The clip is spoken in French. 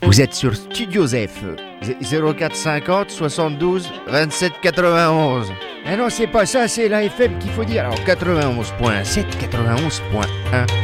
Vous êtes sur Studio Zef, 0450 72 27 91. Ah non, c'est pas ça, c'est la FM qu'il faut dire. Alors 91.7, 91.1.